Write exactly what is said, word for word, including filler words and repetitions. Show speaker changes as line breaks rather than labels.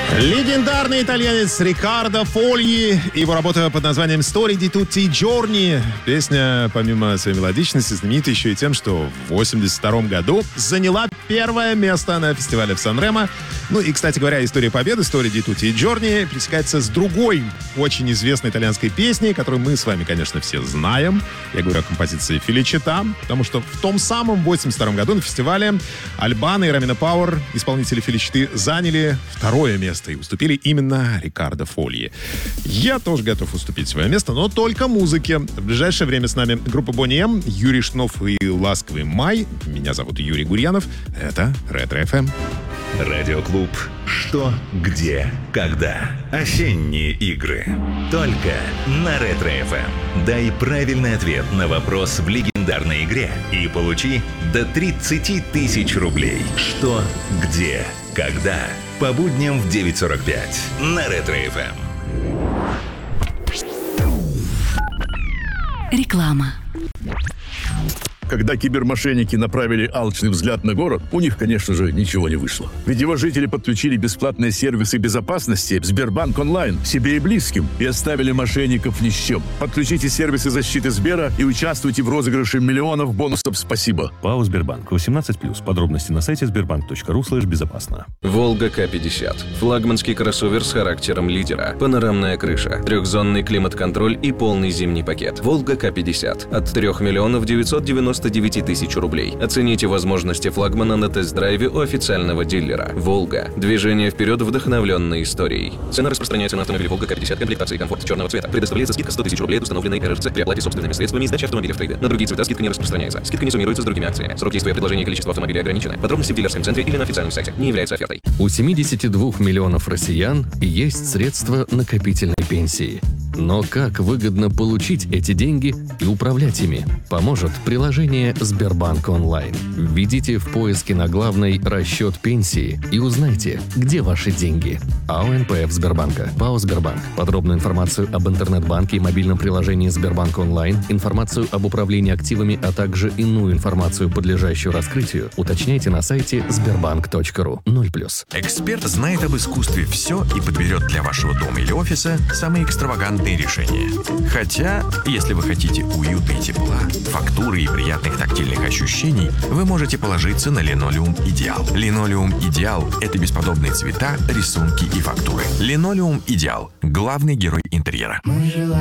Легендарный итальянец Риккардо Фольи и его работа под названием «Story di tutti i giorni». Песня, помимо своей мелодичности, знаменита еще и тем, что в восемьдесят втором году заняла первое место на фестивале в Сан-Ремо. Ну и, кстати говоря, история победы «Story di tutti i giorni» пересекается с другой очень известной итальянской песней, которую мы с вами, конечно, все знаем. Я говорю о композиции «Феличита», потому что в том самом восемьдесят втором году на фестивале Альбано и Ромина Пауэр, исполнители «Феличиты», заняли второе место и уступили именно Риккардо Фольи. Я тоже готов уступить свое место, но только музыке. В ближайшее время с нами группа Boney M, Юрий Шнов и Ласковый май. Меня зовут Юрий Гурьянов. Это Ретро эф эм.
Радиоклуб «Что, где, когда». Осенние игры. Только на Ретро эф эм. Дай правильный ответ на вопрос в легендарной игре и получи до тридцать тысяч рублей. «Что, где, когда». По будням в девять сорок пять на Ретро эф эм.
Реклама.
Когда кибермошенники направили алчный взгляд на город, у них, конечно же, ничего не вышло. Ведь его жители подключили бесплатные сервисы безопасности Сбербанк онлайн себе и близким и оставили мошенников ни с чем. Подключите сервисы защиты Сбера и участвуйте в розыгрыше миллионов бонусов «Спасибо».
ПАО «Сбербанк». восемнадцать плюс. Подробности на сайте сбербанк точка ру слэш безопасно.
Волга К пятьдесят. Флагманский кроссовер с характером лидера. Панорамная крыша. Трехзонный климат-контроль и полный зимний пакет. Волга К пятьдесят. От трёх миллионов девятьсот девяносто девять тысяч рублей. Оцените возможности флагмана на тест-драйве у официального дилера. «Волга». Движение вперед, вдохновленной историей. Цена распространяется на автомобиль «Волга К пятьдесят» комплектации комфорт черного цвета. Предоставляется скидка сто тысяч рублей от установленной эр эр цэ при оплате собственными средствами и сдаче автомобиля в трейде. На другие цвета скидка не распространяется. Скидка не суммируется с другими акциями. Срок действия предложения и количество автомобилей ограничены. Подробности в дилерском центре или на официальном сайте. Не является офертой.
У семидесяти двух миллионов россиян есть средства накопительной пенсии. Но как выгодно получить эти деньги и управлять ими? Поможет приложение «Сбербанк онлайн». Введите в поиске на главной «Расчет пенсии» и узнайте, где ваши деньги. АО эн пэ эф Сбербанка. ПАО «Сбербанк». Подробную информацию об интернет-банке и мобильном приложении «Сбербанк онлайн», информацию об управлении активами, а также иную информацию, подлежащую раскрытию, уточняйте на сайте сбербанк точка ру. ноль плюс.
Эксперт знает об искусстве все и подберет для вашего дома или офиса самые экстравагантные решения. Хотя, если вы хотите уюта и тепла, фактуры и приятных тактильных ощущений, вы можете положиться на Линолеум Идеал. Линолеум Идеал – это бесподобные цвета, рисунки и фактуры. Линолеум Идеал – главный герой интерьера.